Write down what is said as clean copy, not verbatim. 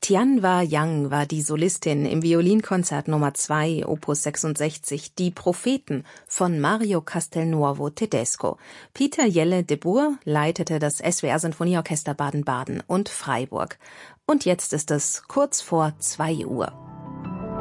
Tianhua Yang war die Solistin im Violinkonzert Nummer 2, Opus 66, Die Propheten von Mario Castelnuovo Tedesco. Peter Jelle de Boer leitete das SWR Sinfonieorchester Baden-Baden und Freiburg. Und jetzt ist es kurz vor 2 Uhr.